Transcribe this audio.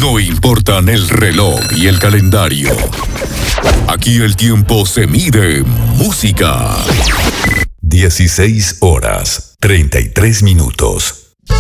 No importan el reloj y el calendario. Aquí el tiempo se mide en música. 16 horas, 33 minutos.